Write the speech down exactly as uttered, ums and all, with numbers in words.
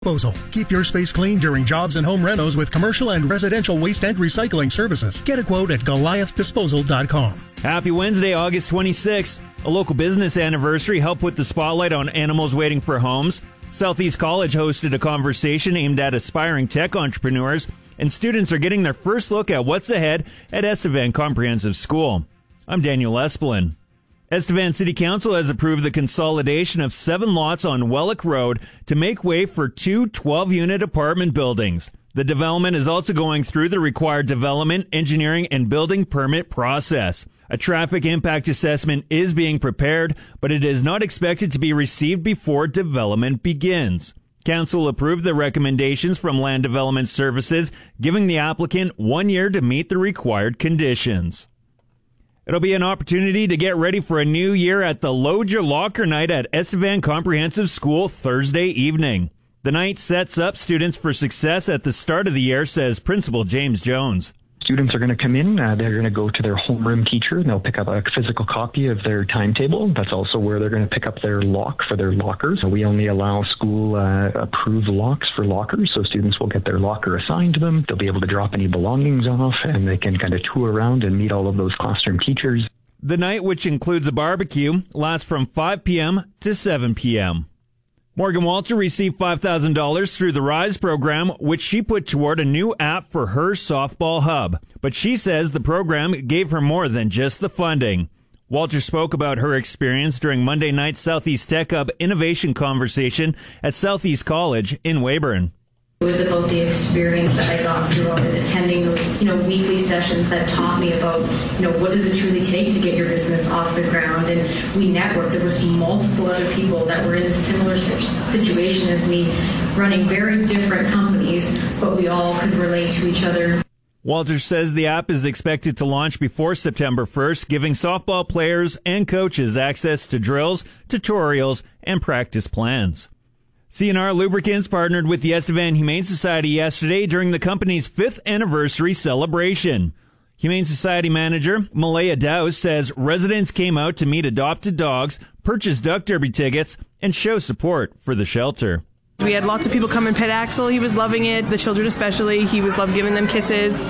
Disposal. Keep your space clean during jobs and home renos with commercial and residential waste and recycling services. Get a quote at Goliath Disposal dot com. Happy Wednesday, August twenty-sixth. A local business anniversary helped put the spotlight on animals waiting for homes. Southeast College hosted a conversation aimed at aspiring tech entrepreneurs, and students are getting their first look at what's ahead at Estevan Comprehensive School. I'm Daniel Espelin. Estevan City Council has approved the consolidation of seven lots on Wellick Road to make way for two twelve-unit apartment buildings. The development is also going through the required development, engineering, and building permit process. A traffic impact assessment is being prepared, but it is not expected to be received before development begins. Council approved the recommendations from Land Development Services, giving the applicant one year to meet the required conditions. It'll be an opportunity to get ready for a new year at the Load Your Locker Night at Estevan Comprehensive School Thursday evening. The night sets up students for success at the start of the year, says Principal James Jones. Students are going to come in, uh, they're going to go to their homeroom teacher, and they'll pick up a physical copy of their timetable. That's also where they're going to pick up their lock for their lockers. We only allow school uh, approved locks for lockers, so students will get their locker assigned to them. They'll be able to drop any belongings off, and they can kind of tour around and meet all of those classroom teachers. The night, which includes a barbecue, lasts from five p.m. to seven p.m. Morgan Walter received five thousand dollars through the RISE program, which she put toward a new app for her softball hub. But she says the program gave her more than just the funding. Walter spoke about her experience during Monday night's Southeast Tech Hub Innovation Conversation at Southeast College in Weyburn. It was about the experience that I got through attending those, you know, weekly sessions that taught me about, you know, what does it truly take to get your business off the ground. And we networked. There was multiple other people that were in a similar situation as me, running very different companies, but we all could relate to each other. Walters says the app is expected to launch before September first, giving softball players and coaches access to drills, tutorials, and practice plans. C and R Lubricants partnered with the Estevan Humane Society yesterday during the company's fifth anniversary celebration. Humane Society manager Malaya Dowse says residents came out to meet adopted dogs, purchase duck derby tickets, and show support for the shelter. We had lots of people come and pet Axel. He was loving it. The children especially. He was loved giving them kisses.